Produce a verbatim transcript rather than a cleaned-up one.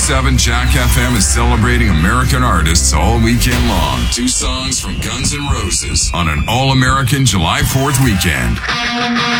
ninety-seven Jack F M is celebrating American artists all weekend long. Two songs from Guns N' Roses on an all-American July fourth weekend.